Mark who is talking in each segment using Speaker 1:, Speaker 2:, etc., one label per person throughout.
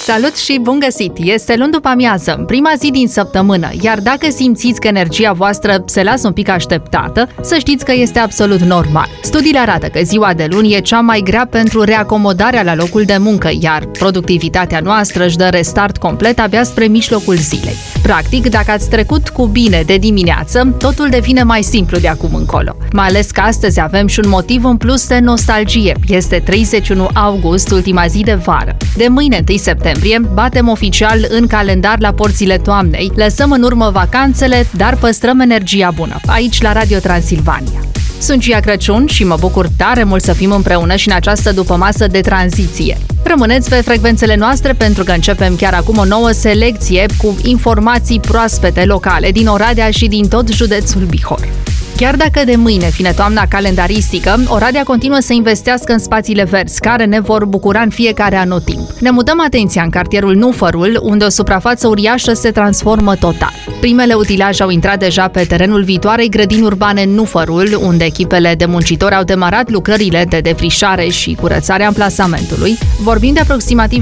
Speaker 1: Salut și bun găsit! Este luni după amiază, prima zi din săptămână, iar dacă simțiți că energia voastră se lasă un pic așteptată, să știți că este absolut normal. Studiile arată că ziua de luni e cea mai grea pentru reacomodarea la locul de muncă, iar productivitatea noastră își dă restart complet abia spre mijlocul zilei. Practic, dacă ați trecut cu bine de dimineață, totul devine mai simplu de acum încolo. Mai ales că astăzi avem și un motiv în plus de nostalgie. Este 31 august, ultima zi de vară. De mâine, 1 septembrie, batem oficial în calendar la porțile toamnei, lăsăm în urmă vacanțele, dar păstrăm energia bună, aici la Radio Transilvania. Sunt Gia Crăciun și mă bucur tare mult să fim împreună și în această dupămasă de tranziție. Rămâneți pe frecvențele noastre pentru că începem chiar acum o nouă selecție cu informații proaspete locale din Oradea și din tot județul Bihor. Chiar dacă de mâine vine toamna calendaristică, Oradea continuă să investească în spațiile verzi, care ne vor bucura în fiecare anotimp. Ne mutăm atenția în cartierul Nufărul, unde o suprafață uriașă se transformă total. Primele utilaje au intrat deja pe terenul viitoarei grădini urbane Nufărul, unde echipele de muncitori au demarat lucrările de defrișare și curățare a amplasamentului. Vorbim de aproximativ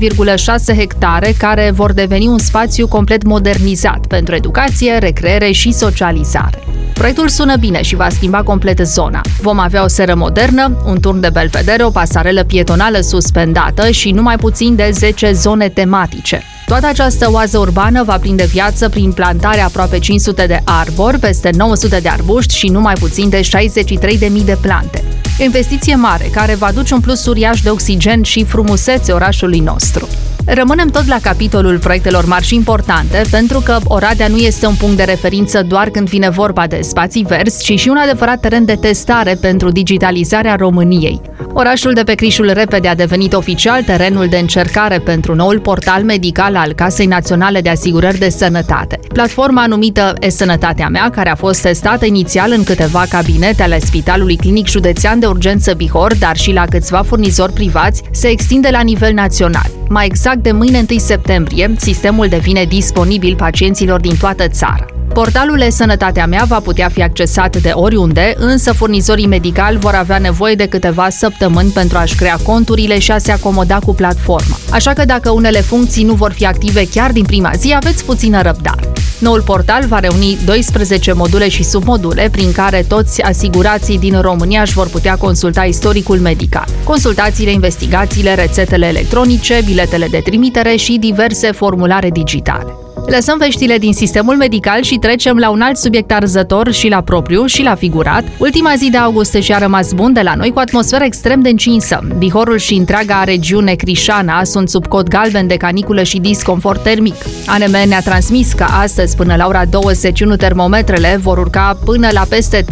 Speaker 1: 7,6 hectare, care vor deveni un spațiu complet modernizat pentru educație, recreere și socializare. Proiectul sună bine și va schimba complet zona. Vom avea o seră modernă, un turn de belvedere, o pasarelă pietonală suspendată și numai puțin de 10 zone tematice. Toată această oază urbană va prinde viață prin plantarea aproape 500 de arbori, peste 900 de arbuști și numai puțin de 63.000 de plante. O investiție mare care va aduce un plus uriaș de oxigen și frumusețe orașului nostru. Rămânem tot la capitolul proiectelor mari și importante, pentru că Oradea nu este un punct de referință doar când vine vorba de spații verzi, ci și un adevărat teren de testare pentru digitalizarea României. Orașul de pe Crișul Repede a devenit oficial terenul de încercare pentru noul portal medical al Casei Naționale de Asigurări de Sănătate. Platforma numită E-Sănătatea Mea, care a fost testată inițial în câteva cabinete ale Spitalului Clinic Județean de Urgență Bihor, dar și la câțiva furnizori privați, se extinde la nivel național. Mai exact, de mâine 1 septembrie, sistemul devine disponibil pacienților din toată țara. Portalul E-Sănătatea Mea va putea fi accesat de oriunde, însă furnizorii medicali vor avea nevoie de câteva săptămâni pentru a-și crea conturile și a se acomoda cu platforma. Așa că dacă unele funcții nu vor fi active chiar din prima zi, aveți puțină răbdare. Noul portal va reuni 12 module și submodule prin care toți asigurații din România își vor putea consulta istoricul medical. Consultațiile, investigațiile, rețetele electronice, biletele de trimitere și diverse formulare digitale. Lăsăm veștile din sistemul medical și trecem la un alt subiect arzător și la propriu și la figurat. Ultima zi de august și-a rămas bun de la noi cu atmosferă extrem de încinsă. Bihorul și întreaga regiune crișana sunt sub cod galben de caniculă și disconfort termic. ANM ne-a transmis că astăzi până la ora 21 termometrele vor urca până la peste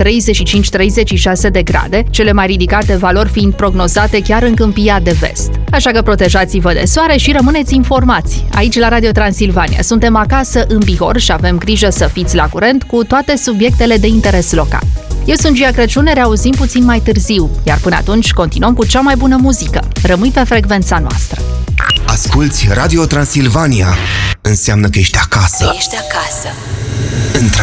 Speaker 1: 35-36 de grade, cele mai ridicate valori fiind prognozate chiar în Câmpia de Vest. Așa că protejați-vă de soare și rămâneți informați. Aici la Radio Transilvania suntem acasă în Bihor și avem grijă să fiți la curent cu toate subiectele de interes local. Eu sunt Gia Crăciun, ne reauzim puțin mai târziu, iar până atunci continuăm cu cea mai bună muzică. Rămâi pe frecvența noastră.
Speaker 2: Asculți Radio Transilvania. Înseamnă că ești acasă.
Speaker 3: Ești acasă.